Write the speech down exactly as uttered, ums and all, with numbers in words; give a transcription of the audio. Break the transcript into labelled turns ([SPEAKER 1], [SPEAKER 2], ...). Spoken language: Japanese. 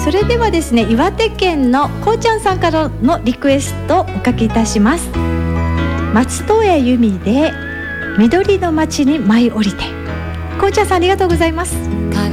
[SPEAKER 1] それではですね、岩手県のこうちゃんさんからのリクエストをおかけいたします。松任谷由実で緑の街に舞い降りて。こうちゃんさん、ありがとうございます。